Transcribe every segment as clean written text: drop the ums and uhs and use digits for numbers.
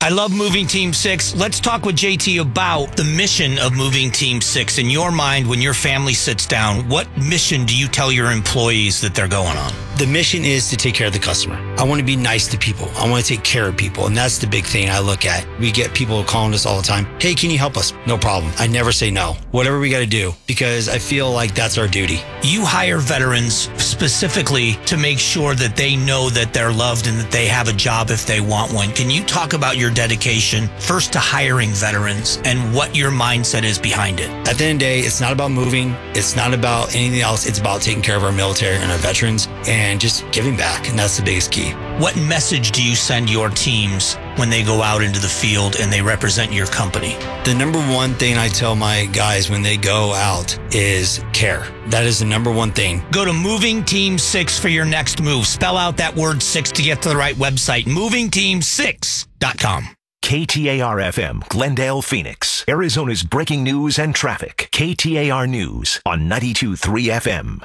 I love Moving Team 6. Let's talk with JT about the mission of Moving Team 6. In your mind, when your family sits down, what mission do you tell your employees that they're going on? The mission is to take care of the customer. I want to be nice to people. I want to take care of people. And that's the big thing I look at. We get people calling us all the time. Hey, can you help us? No problem. I never say no. Whatever we got to do, because I feel like that's our duty. You hire veterans specifically to make sure that they know that they're loved and that they have a job if they want one. Can you talk about your dedication first to hiring veterans and what your mindset is behind it? At the end of the day, it's not about moving. It's not about anything else. It's about taking care of our military and our veterans and just giving back. And that's the biggest key. What message do you send your teams when they go out into the field and they represent your company? The number one thing I tell my guys when they go out is care. That is the number one thing. Go to Moving Team 6 for your next move. Spell out that word 6 to get to the right website. MovingTeam6.com. KTAR-FM, Glendale, Phoenix, Arizona's breaking news and traffic. KTAR News on 92.3 FM.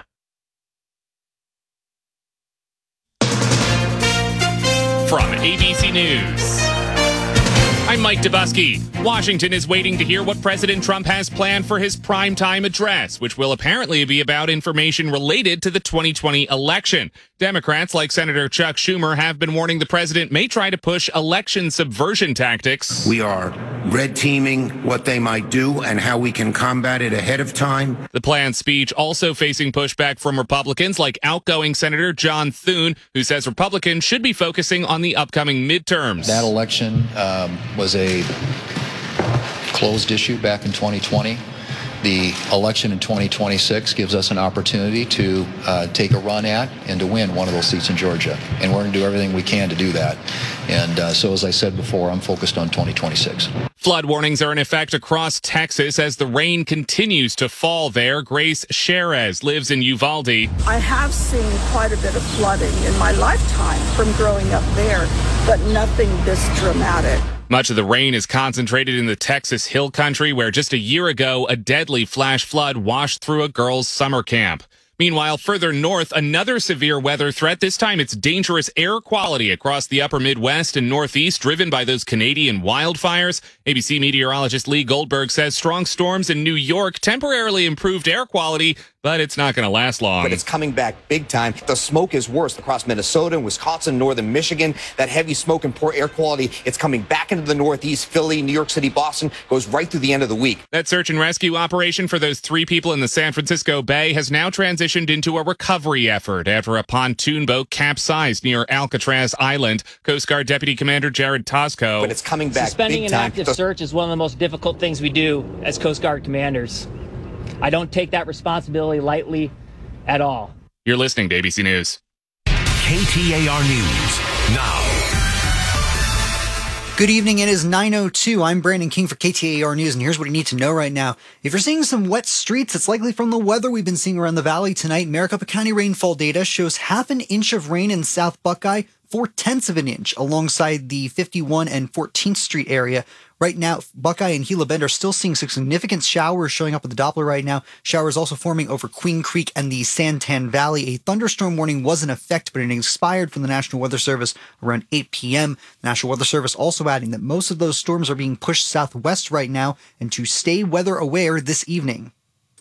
From ABC News, I'm Mike Dubusky. Washington is waiting to hear what President Trump has planned for his primetime address, which will apparently be about information related to the 2020 election. Democrats, like Senator Chuck Schumer, have been warning the president may try to push election subversion tactics. We are red teaming what they might do and how we can combat it ahead of time. The planned speech also facing pushback from Republicans like outgoing Senator John Thune, who says Republicans should be focusing on the upcoming midterms. That election was a closed issue back in 2020. The election in 2026 gives us an opportunity to take a run at and to win one of those seats in Georgia. And we're going to do everything we can to do that. And so, as I said before, I'm focused on 2026. Flood warnings are in effect across Texas as the rain continues to fall there. Grace Sherez lives in Uvalde. I have seen quite a bit of flooding in my lifetime from growing up there, but nothing this dramatic. Much of the rain is concentrated in the Texas Hill Country, where just a year ago, a deadly flash flood washed through a girls' summer camp. Meanwhile, further north, another severe weather threat. This time it's dangerous air quality across the upper Midwest and Northeast, driven by those Canadian wildfires. ABC meteorologist Lee Goldberg says strong storms in New York temporarily improved air quality, but it's not going to last long. But it's coming back big time. The smoke is worse across Minnesota, Wisconsin, northern Michigan. That heavy smoke and poor air quality, it's coming back into the Northeast. Philly, New York City, Boston, goes right through the end of the week. That search and rescue operation for those 3 people in the San Francisco Bay has now transitioned into a recovery effort after a pontoon boat capsized near Alcatraz Island. Coast Guard Deputy Commander Jared Tosco. But it's coming back Suspending big time. an active search is one of the most difficult things we do as Coast Guard commanders. I don't take that responsibility lightly at all. You're listening to ABC News. KTAR News now. Good evening. It is 9:02. I'm Brandon King for KTAR News, and here's what you need to know right now. If you're seeing some wet streets, it's likely from the weather we've been seeing around the valley tonight. Maricopa County rainfall data shows half an inch of rain in South Buckeye, 0.4 of an inch alongside the 51 and 14th Street area. Right now, Buckeye and Gila Bend are still seeing some significant showers showing up with the Doppler right now. Showers also forming over Queen Creek and the Santan Valley. A thunderstorm warning was in effect, but it expired from the National Weather Service around 8 p.m. The National Weather Service also adding that most of those storms are being pushed southwest right now and to stay weather aware this evening.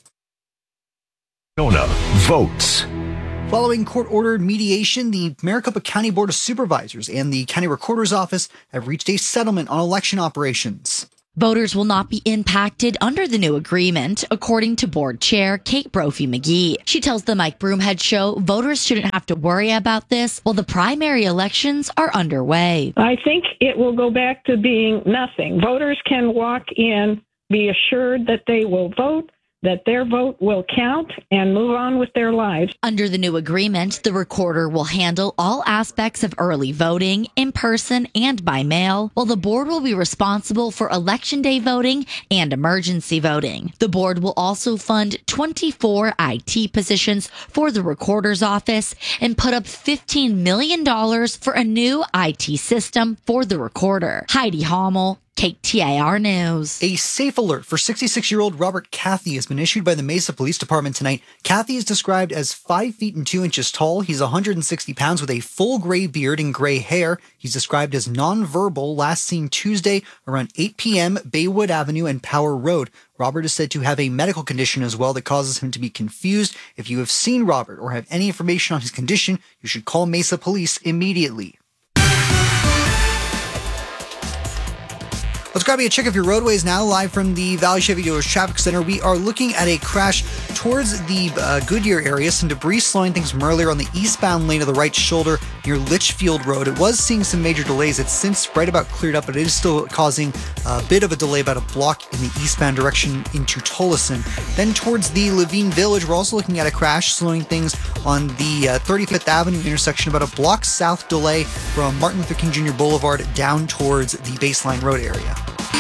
Votes. Following court-ordered mediation, the Maricopa County Board of Supervisors and the County Recorder's Office have reached a settlement on election operations. Voters will not be impacted under the new agreement, according to Board Chair Kate Brophy-McGee. She tells the Mike Broomhead Show voters shouldn't have to worry about this while the primary elections are underway. I think it will go back to being nothing. Voters can walk in, be assured that they will vote, that their vote will count, and move on with their lives. Under the new agreement, the recorder will handle all aspects of early voting, in person and by mail, while the board will be responsible for election day voting and emergency voting. The board will also fund 24 IT positions for the recorder's office and put up $15 million for a new IT system for the recorder. Heidi Hommel, KTAR News. A safe alert for 66-year-old Robert Cathy has been issued by the Mesa Police Department tonight. Cathy is described as 5 feet and 2 inches tall. He's 160 pounds with a full gray beard and gray hair. He's described as nonverbal, last seen Tuesday around 8 p.m. Baywood Avenue and Power Road. Robert is said to have a medical condition as well that causes him to be confused. If you have seen Robert or have any information on his condition, you should call Mesa Police immediately. Let's grab you a check of your roadways now, live from the Valley Chevy Dealers Traffic Center. We are looking at a crash towards the Goodyear area. Some debris slowing things from earlier on the eastbound lane of the right shoulder near Litchfield Road. It was seeing some major delays. It's since right about cleared up, but it is still causing a bit of a delay, about a block in the eastbound direction into Tolleson. Then towards the Levine Village, we're also looking at a crash slowing things on the 35th Avenue intersection, about a block south delay from Martin Luther King Jr. Boulevard down towards the Baseline Road area.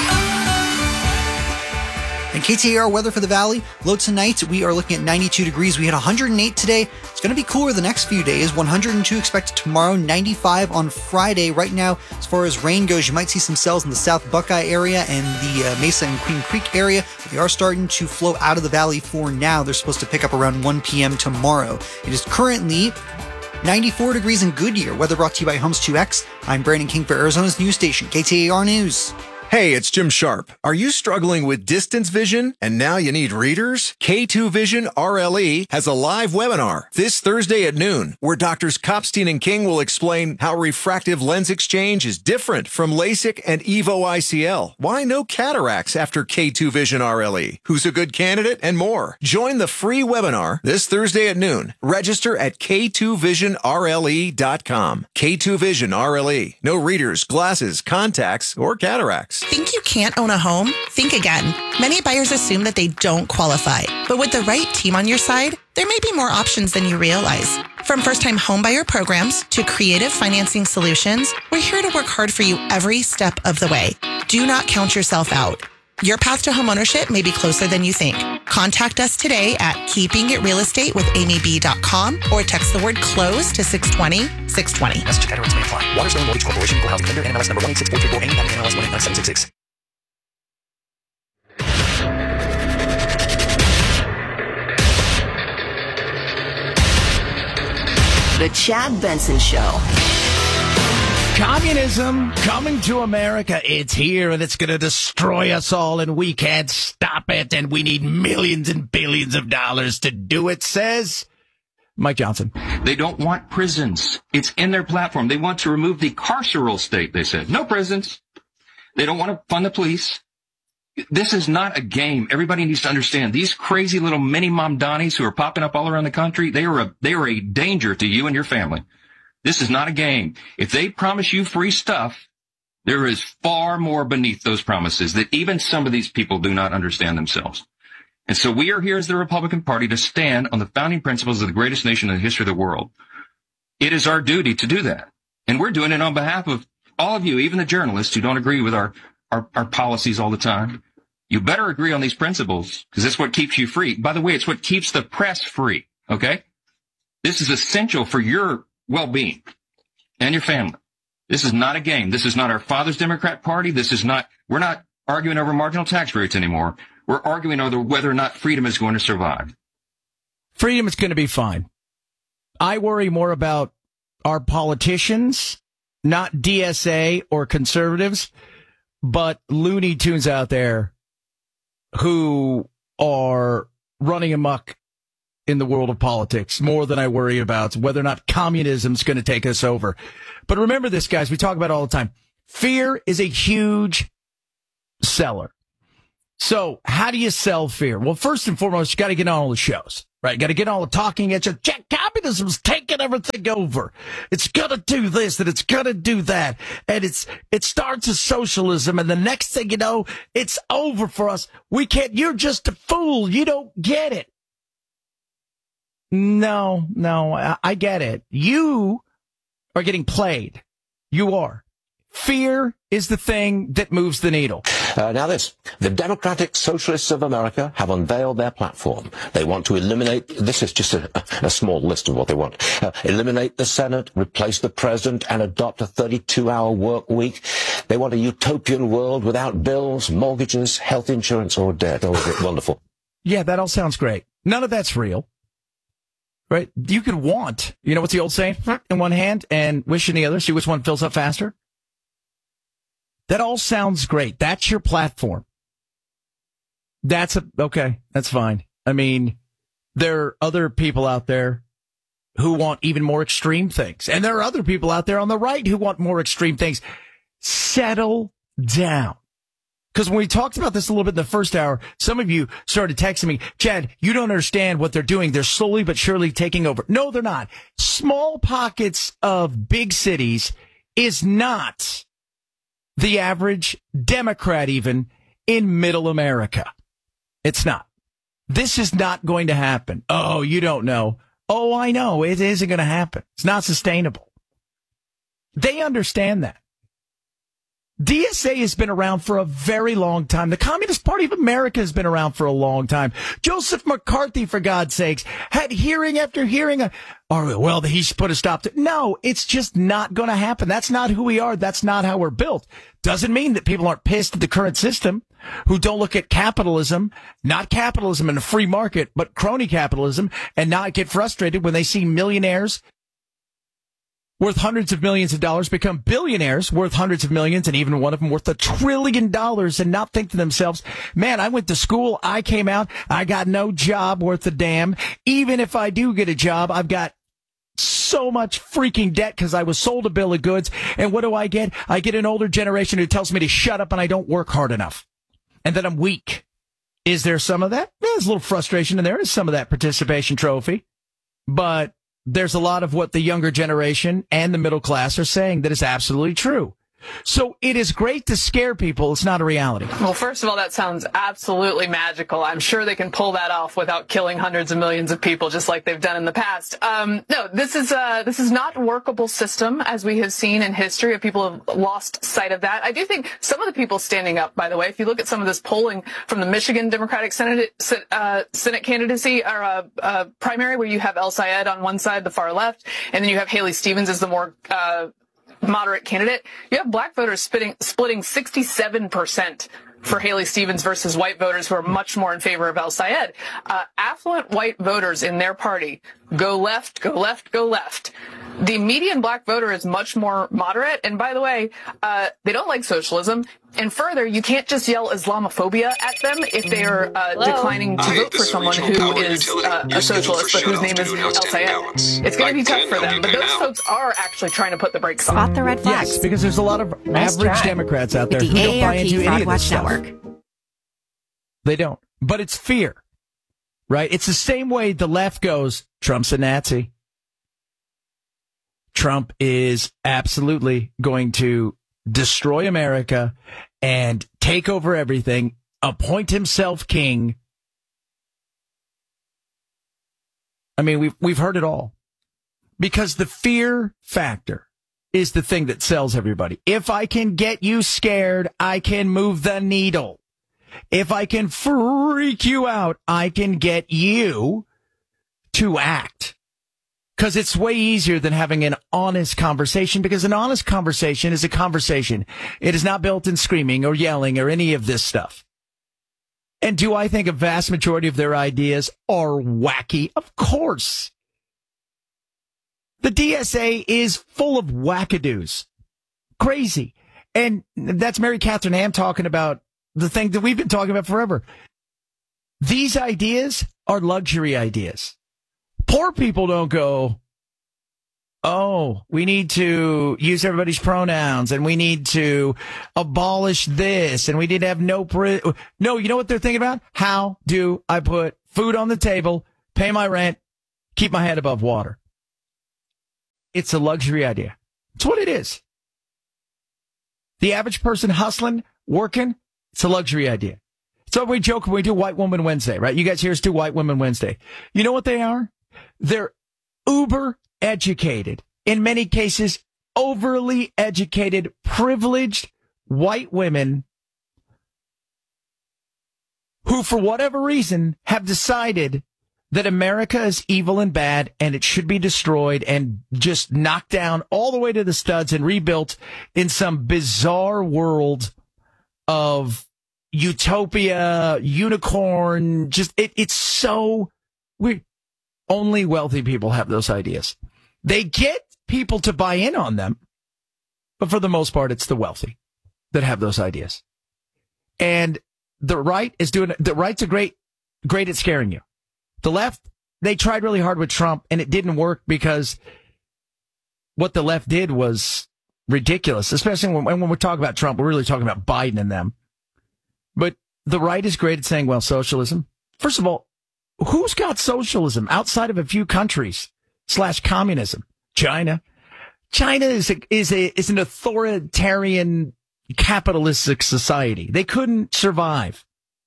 And KTAR weather for the Valley. Low tonight, we are looking at 92 degrees. We had 108 today. It's going to be cooler the next few days. 102 expected tomorrow, 95 on Friday. Right now, as far as rain goes, you might see some cells in the South Buckeye area and the Mesa and Queen Creek area. They are starting to flow out of the valley for now. They're supposed to pick up around 1 p.m. tomorrow. It is currently 94 degrees in Goodyear. Weather brought to you by Homes 2X. I'm Brandon King for Arizona's news station, KTAR News. Hey, it's Jim Sharp. Are you struggling with distance vision and now you need readers? K2 Vision RLE has a live webinar this Thursday at noon where Drs. Kopstein and King will explain how refractive lens exchange is different from LASIK and EVO ICL. Why no cataracts after K2 Vision RLE? Who's a good candidate? And more. Join the free webinar this Thursday at noon. Register at K2VisionRLE.com. K2 Vision RLE. No readers, glasses, contacts, or cataracts. Think you can't own a home? Think again. Many buyers assume that they don't qualify. But with the right team on your side, there may be more options than you realize. From first-time homebuyer programs to creative financing solutions, we're here to work hard for you every step of the way. Do not count yourself out. Your path to homeownership may be closer than you think. Contact us today at keepingitrealestateWithAmyB.com or text the word CLOSE to 620-620. Message and errors may apply. Waterstone Mortgage Corporation, Equal Housing Lender, NMLS number 1864348, and NMLS 189766. The Chad Benson Show. Communism coming to America. It's here and it's going to destroy us all and we can't stop it and we need millions and billions of dollars to do it, says Mike Johnson. They don't want prisons. It's in their platform. They want to remove the carceral state, they said. No prisons. They don't want to fund the police. This is not a game. Everybody needs to understand these crazy little mini Mamdanis who are popping up all around the country. They are a danger to you and your family. This is not a game. If they promise you free stuff, there is far more beneath those promises that even some of these people do not understand themselves. And so we are here as the Republican Party to stand on the founding principles of the greatest nation in the history of the world. It is our duty to do that. And we're doing it on behalf of all of you, even the journalists who don't agree with our policies all the time. You better agree on these principles because it's what keeps you free. By the way, it's what keeps the press free. Okay? This is essential for your well-being and your family. This is not a game. This is not our father's Democrat Party. We're not arguing over marginal tax rates anymore. We're arguing over whether or not freedom is going to survive. Freedom is going to be fine. I worry more about our politicians, not DSA or conservatives, but Looney Tunes out there who are running amok in the world of politics more than I worry about whether or not communism is going to take us over. But remember this, guys, we talk about it all the time. Fear is a huge seller. So how do you sell fear? Well, first and foremost, you got to get on all the shows, right? You got to get all the talking at you. Communism's taking everything over. It's going to do this and it's going to do that. And it starts as socialism. And the next thing you know, it's over for us. You're just a fool. You don't get it. No, I get it. You are getting played. You are. Fear is the thing that moves the needle. Now this, the Democratic Socialists of America have unveiled their platform. They want to eliminate, this is just a small list of what they want, eliminate the Senate, replace the president, and adopt a 32-hour work week. They want a utopian world without bills, mortgages, health insurance, or debt. Oh, is it wonderful? Yeah, that all sounds great. None of that's real. Right? You could want, you know what's the old saying? In one hand and wish in the other, see which one fills up faster. That all sounds great. That's your platform. Okay, that's fine. I mean, there are other people out there who want even more extreme things. And there are other people out there on the right who want more extreme things. Settle down. Because when we talked about this a little bit in the first hour, some of you started texting me, Chad, you don't understand what they're doing. They're slowly but surely taking over. No, they're not. Small pockets of big cities is not the average Democrat even in middle America. It's not. This is not going to happen. Oh, you don't know. Oh, I know. It isn't going to happen. It's not sustainable. They understand that. DSA has been around for a very long time. The Communist Party of America has been around for a long time. Joseph McCarthy, for God's sakes, had hearing after hearing. He should put a stop to it. No, it's just not going to happen. That's not who we are. That's not how we're built. Doesn't mean that people aren't pissed at the current system, who don't look at capitalism, not capitalism in a free market, but crony capitalism, and not get frustrated when they see millionaires worth hundreds of millions of dollars become billionaires worth hundreds of millions, and even one of them worth $1 trillion, and not think to themselves, man, I went to school, I came out, I got no job worth a damn. Even if I do get a job, I've got so much freaking debt because I was sold a bill of goods. And what do I get? I get an older generation who tells me to shut up and I don't work hard enough and that I'm weak. Is there some of that? There's a little frustration, and there is some of that participation trophy, but there's a lot of what the younger generation and the middle class are saying that is absolutely true. So it is great to scare people. It's not a reality. Well, first of all, that sounds absolutely magical. I'm sure they can pull that off without killing hundreds of millions of people, just like they've done in the past. No, this is not a workable system, as we have seen in history. People have lost sight of that. I do think some of the people standing up, by the way, if you look at some of this polling from the Michigan Democratic Senate candidacy or primary, where you have El Sayed on one side, the far left, and then you have Haley Stevens as the more moderate candidate, you have black voters splitting 67% for Haley Stevens versus white voters who are much more in favor of El Sayed. Affluent white voters in their party go left, go left, go left. The median black voter is much more moderate. And by the way, they don't like socialism. And further, you can't just yell Islamophobia at them if they are declining to vote for someone who is a socialist, but whose name is El Sayed. It's going to be tough for them, but those folks are actually trying to put the brakes on. Spot the red flags. Yes, because there's a lot of average Democrats out there who don't buy into any of this stuff. They don't. But it's fear, right? It's the same way the left goes, Trump's a Nazi. Trump is absolutely going to destroy America and take over everything, appoint himself king. I mean, we've heard it all. Because the fear factor is the thing that sells everybody. If I can get you scared, I can move the needle. If I can freak you out, I can get you to act. Because it's way easier than having an honest conversation, because an honest conversation is a conversation. It is not built in screaming or yelling or any of this stuff. And do I think a vast majority of their ideas are wacky? Of course. The DSA is full of wackadoos. Crazy. And that's Mary Catherine Ham talking about the thing that we've been talking about forever. These ideas are luxury ideas. Poor people don't go, oh, we need to use everybody's pronouns and we need to abolish this and we need to have no, you know what they're thinking about? How do I put food on the table, pay my rent, keep my head above water? It's a luxury idea. It's what it is. The average person hustling, working, it's a luxury idea. So we joke when we do White Woman Wednesday, right? You guys hear us do White Woman Wednesday. You know what they are? They're uber educated, in many cases, overly educated, privileged white women who, for whatever reason, have decided that America is evil and bad and it should be destroyed and just knocked down all the way to the studs and rebuilt in some bizarre world of utopia, unicorn, just it's so weird. Only wealthy people have those ideas. They get people to buy in on them, but for the most part, it's the wealthy that have those ideas. And the right's great at scaring you. The left, they tried really hard with Trump, and it didn't work because what the left did was ridiculous, especially when we talk about Trump. We're really talking about Biden and them. But the right is great at saying, well, socialism. First of all, who's got socialism outside of a few countries / communism? China. China is an authoritarian capitalistic society. They couldn't survive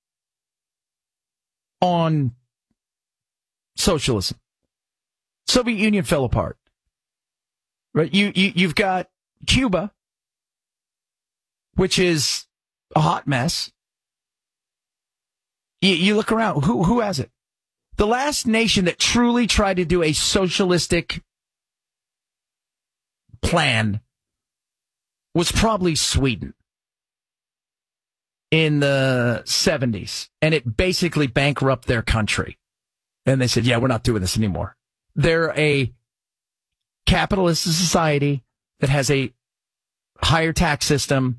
on socialism. Soviet Union fell apart. Right? You've got Cuba, which is a hot mess. You look around, who has it? The last nation that truly tried to do a socialistic plan was probably Sweden in the 70s, and it basically bankrupted their country. And they said, yeah, we're not doing this anymore. They're a capitalist society that has a higher tax system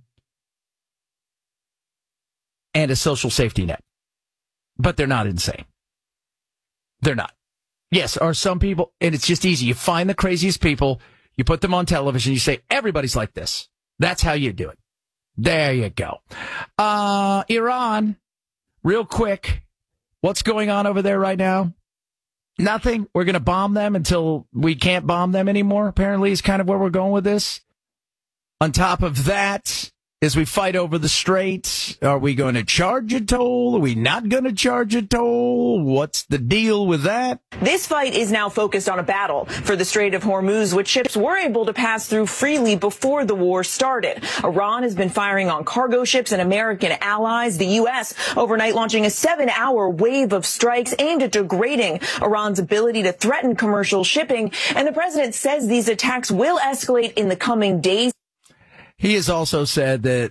and a social safety net. But they're not insane. They're not. Yes, are some people, and it's just easy. You find the craziest people, you put them on television, you say, everybody's like this. That's how you do it. There you go. Iran, real quick, what's going on over there right now? Nothing. We're going to bomb them until we can't bomb them anymore, apparently, is kind of where we're going with this. On top of that, as we fight over the Strait, are we going to charge a toll? Are we not going to charge a toll? What's the deal with that? This fight is now focused on a battle for the Strait of Hormuz, which ships were able to pass through freely before the war started. Iran has been firing on cargo ships and American allies. The U.S. overnight launching a 7-hour wave of strikes aimed at degrading Iran's ability to threaten commercial shipping. And the president says these attacks will escalate in the coming days. He has also said that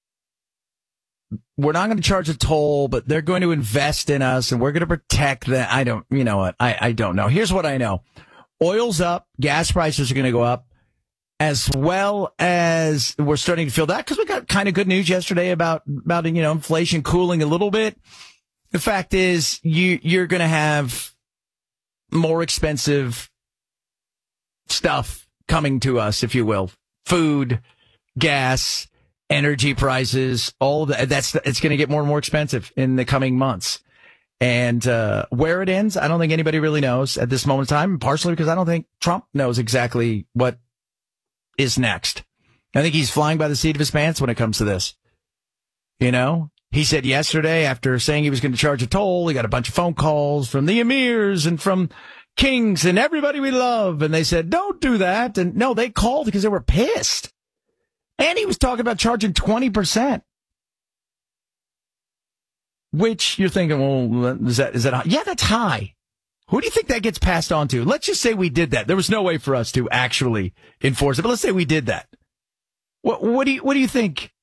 we're not going to charge a toll, but they're going to invest in us and we're going to protect them. I don't know. Here's what I know. Oil's up. Gas prices are going to go up, as well as we're starting to feel that because we got kind of good news yesterday about inflation cooling a little bit. The fact is you're going to have more expensive stuff coming to us, if you will. Food, gas, energy prices, all of that. It's going to get more and more expensive in the coming months. And where it ends, I don't think anybody really knows at this moment in time, partially because I don't think Trump knows exactly what is next. I think he's flying by the seat of his pants when it comes to this. You know, he said yesterday, after saying he was going to charge a toll, he got a bunch of phone calls from the emirs and from kings and everybody we love. And they said, don't do that. And no, they called because they were pissed. And he was talking about charging 20%. Which you're thinking, well, is that high? Yeah, that's high. Who do you think that gets passed on to? Let's just say we did that. There was no way for us to actually enforce it, but let's say we did that. What do you think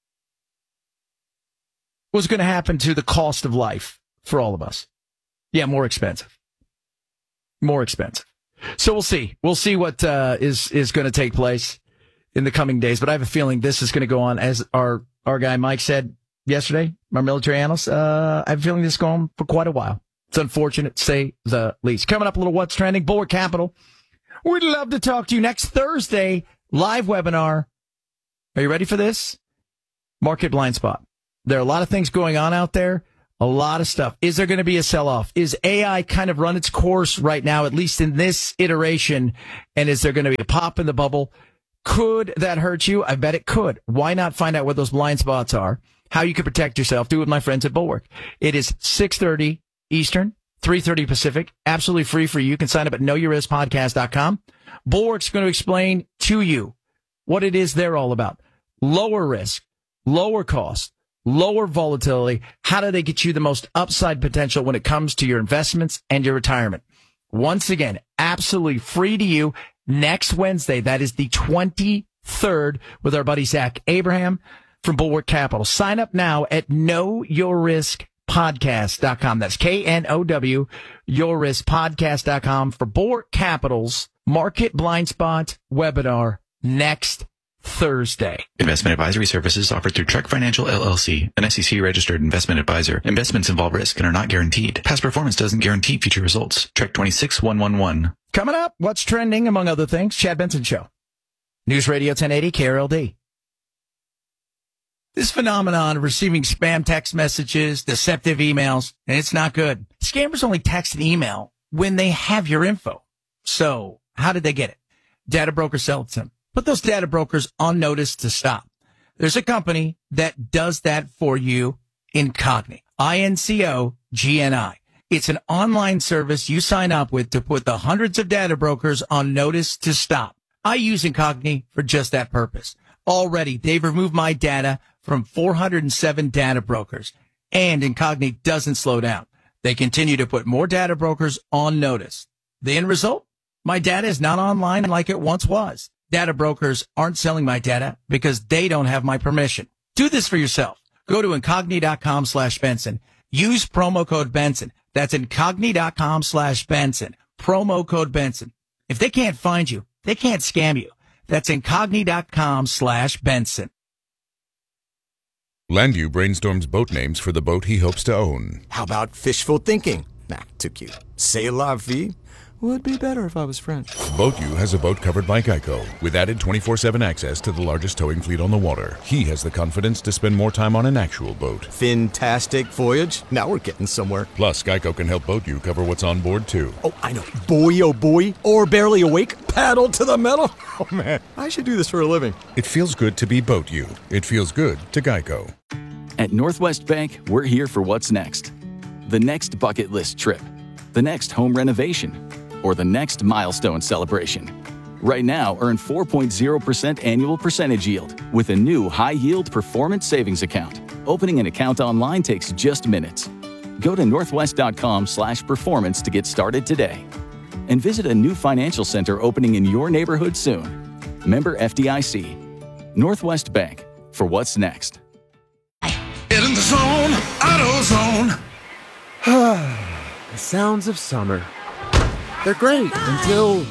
was going to happen to the cost of life for all of us? Yeah, more expensive. More expensive. So we'll see. We'll see what is going to take place in the coming days. But I have a feeling this is going to go on, as our guy Mike said yesterday, our military analyst. I have a feeling this is going on for quite a while. It's unfortunate, to say the least. Coming up, a little What's Trending. Bulwark Capital. We'd love to talk to you next Thursday. Live webinar. Are you ready for this? Market blind spot. There are a lot of things going on out there. A lot of stuff. Is there going to be a sell-off? Is AI kind of run its course right now, at least in this iteration? And is there going to be a pop in the bubble? Could that hurt you? I bet it could. Why not find out what those blind spots are, how you can protect yourself? Do it with my friends at Bulwark. It is 6:30 Eastern, 3:30 Pacific. Absolutely free for you. You can sign up at knowyourriskpodcast.com. Bulwark's going to explain to you what it is they're all about. Lower risk, lower cost, lower volatility. How do they get you the most upside potential when it comes to your investments and your retirement? Once again, absolutely free to you next Wednesday. That is the 23rd with our buddy Zach Abraham from Bulwark Capital. Sign up now at knowyourriskpodcast.com. That's KNOW, yourriskpodcast.com for Bulwark Capital's Market Blind Spot webinar next Thursday. Investment advisory services offered through Trek Financial LLC, an SEC-registered investment advisor. Investments involve risk and are not guaranteed. Past performance doesn't guarantee future results. Trek 26111. Coming up, what's trending, among other things? Chad Benson Show. News Radio 1080 KRLD. This phenomenon of receiving spam text messages, deceptive emails, and it's not good. Scammers only text and email when they have your info. So how did they get it? Data brokers sell it to them. Put those data brokers on notice to stop. There's a company that does that for you, Incogni. INCOGNI. It's an online service you sign up with to put the hundreds of data brokers on notice to stop. I use Incogni for just that purpose. Already, they've removed my data from 407 data brokers, and Incogni doesn't slow down. They continue to put more data brokers on notice. The end result? My data is not online like it once was. Data brokers aren't selling my data because they don't have my permission. Do this for yourself. Go to Incogni.com/Benson. Use promo code Benson. That's Incogni.com/Benson. Promo code Benson. If they can't find you, they can't scam you. That's Incogni.com/Benson. Landview brainstorms boat names for the boat he hopes to own. How about fishful thinking? Nah, too cute. C'est la vie? Would be better if I was French. BoatU has a boat covered by Geico with added 24/7 access to the largest towing fleet on the water. He has the confidence to spend more time on an actual boat. Fantastic voyage. Now we're getting somewhere. Plus, Geico can help BoatU cover what's on board, too. Oh, I know. Boy, oh boy. Or barely awake. Paddle to the metal. Oh, man. I should do this for a living. It feels good to be BoatU. It feels good to Geico. At Northwest Bank, we're here for what's next. The next bucket list trip. The next home renovation. Or the next milestone celebration. Right now, earn 4.0% annual percentage yield with a new high-yield performance savings account. Opening an account online takes just minutes. Go to northwest.com/performance to get started today. And visit a new financial center opening in your neighborhood soon. Member FDIC. Northwest Bank, for what's next. Get in the zone, AutoZone. The sounds of summer. They're great until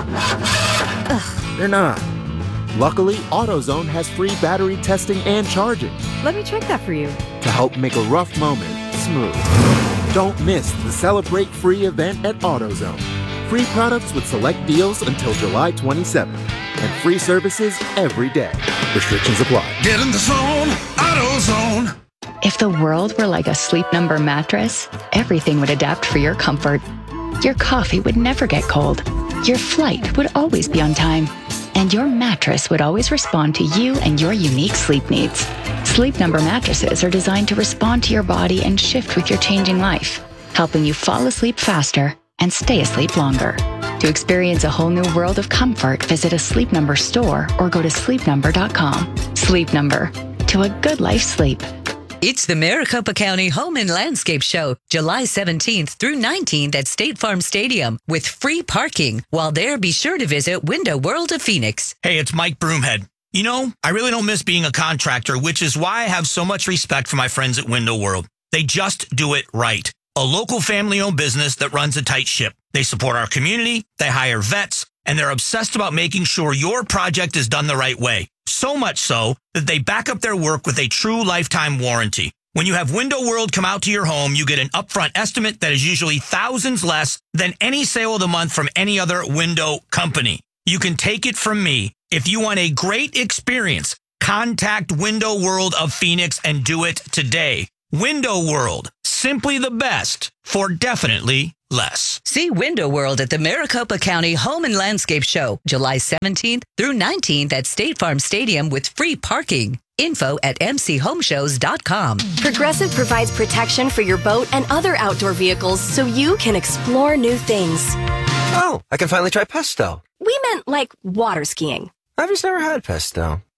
they're not. Luckily, AutoZone has free battery testing and charging Let me check that for you. to help make a rough moment smooth. Don't miss the Celebrate Free event at AutoZone. Free products with select deals until July 27th. And free services every day. Restrictions apply. Get in the zone, AutoZone. If the world were like a Sleep Number mattress, everything would adapt for your comfort. Your coffee would never get cold. Your flight would always be on time. And your mattress would always respond to you and your unique sleep needs. Sleep Number mattresses are designed to respond to your body and shift with your changing life, helping you fall asleep faster and stay asleep longer. To experience a whole new world of comfort, visit a Sleep Number store or go to sleepnumber.com. Sleep Number. To a good life sleep. It's the Maricopa County Home and Landscape Show, July 17th through 19th at State Farm Stadium with free parking. While there, be sure to visit Window World of Phoenix. Hey, it's Mike Broomhead. You know, I really don't miss being a contractor, which is why I have so much respect for my friends at Window World. They just do it right. A local family-owned business that runs a tight ship. They support our community, they hire vets, and they're obsessed about making sure your project is done the right way. So much so that they back up their work with a true lifetime warranty. When you have Window World come out to your home, you get an upfront estimate that is usually thousands less than any sale of the month from any other window company. You can take it from me. If you want a great experience, contact Window World of Phoenix and do it today. Window World, simply the best for definitely less. See Window World at the Maricopa County Home and Landscape Show, July 17th through 19th at State Farm Stadium with free parking. Info at mchomeshows.com. Progressive provides protection for your boat and other outdoor vehicles so you can explore new things. Oh, I can finally try pesto. We meant like water skiing. I've just never had pesto.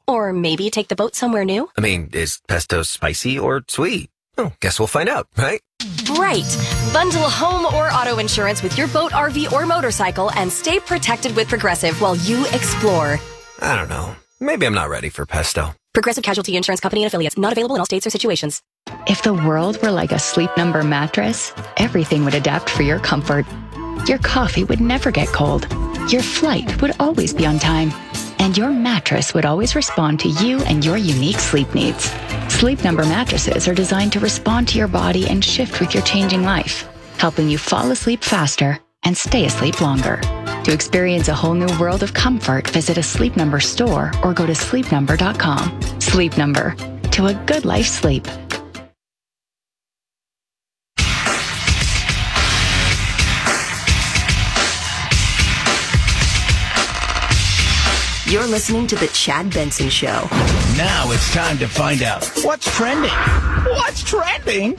Or maybe take the boat somewhere new? I mean, is pesto spicy or sweet? Oh, guess we'll find out, right? Right. Bundle home or auto insurance with your boat, RV, or motorcycle and stay protected with Progressive while you explore. I don't know. Maybe I'm not ready for pesto. Progressive Casualty Insurance Company and Affiliates. Not available in all states or situations. If the world were like a Sleep Number mattress, everything would adapt for your comfort. Your coffee would never get cold. Your flight would always be on time. And your mattress would always respond to you and your unique sleep needs. Sleep Number mattresses are designed to respond to your body and shift with your changing life, helping you fall asleep faster and stay asleep longer. To experience a whole new world of comfort, visit a Sleep Number store or go to sleepnumber.com. Sleep Number, to a good life sleep. You're listening to The Chad Benson Show. Now it's time to find out what's trending. What's trending?